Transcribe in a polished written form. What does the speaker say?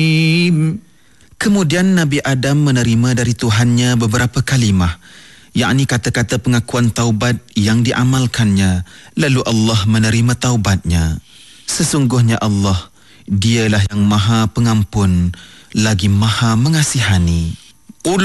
Kemudian Nabi Adam menerima dari Tuhannya beberapa kalimah, yakni kata-kata pengakuan taubat yang diamalkannya, lalu Allah menerima taubatnya. Sesungguhnya Allah, Dialah yang Maha Pengampun lagi Maha Mengasihani.